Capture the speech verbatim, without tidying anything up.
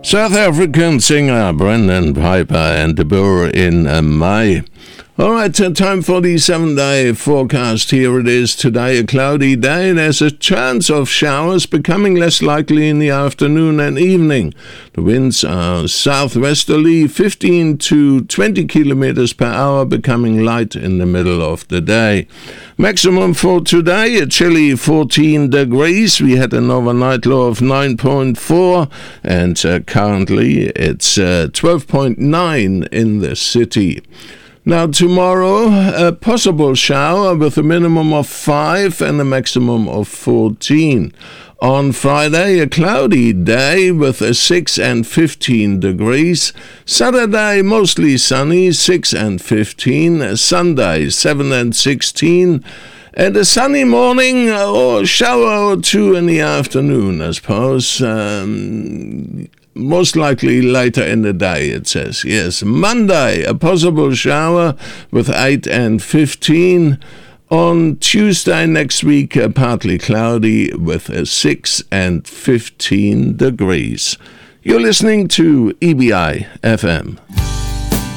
South African singer Brendan Piper and De Boer in uh, May. All right, uh, time for the seven-day forecast. Here it is today, a cloudy day. There's a chance of showers becoming less likely in the afternoon and evening. The winds are southwesterly, fifteen to twenty kilometers per hour, becoming light in the middle of the day. Maximum for today, a chilly fourteen degrees. We had an overnight low of nine point four, and uh, currently it's uh, twelve point nine in the city. Now tomorrow, a possible shower with a minimum of five and a maximum of fourteen. On Friday, a cloudy day with a six and fifteen degrees. Saturday, mostly sunny, six and fifteen. Sunday, seven and sixteen. And a sunny morning or shower or two in the afternoon, I suppose. Um, most likely later in the day, it says. Yes, Monday, a possible shower with eight and fifteen. On Tuesday next week, uh, partly cloudy with a six and fifteen degrees. You're listening to E B I F M.